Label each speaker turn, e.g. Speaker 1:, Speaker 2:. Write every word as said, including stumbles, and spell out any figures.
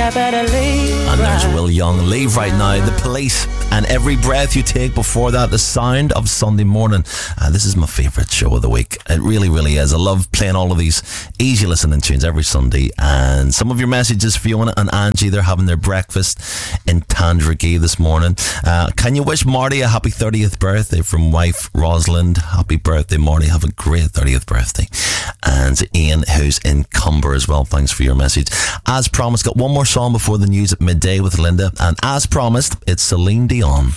Speaker 1: I better leave.
Speaker 2: And there's
Speaker 1: right
Speaker 2: Will Young, Leave Right Now, The Police, and Every Breath You Take. Before that, The Sound of Sunday Morning. Uh, this is my favourite show of the week. It really, really is. I love playing all of these easy listening tunes every Sunday. And some of your messages, Fiona and Angie, they're having their breakfast in Tandragee this morning. Uh, can you wish Marty a happy thirtieth birthday from wife Rosalind? Happy birthday, Marty. Have a great thirtieth birthday. And Ian, who's in Cumber as well. Thanks for your message. As promised, got one more song before the news at midday with Linda. And as promised, it's Celine Dion.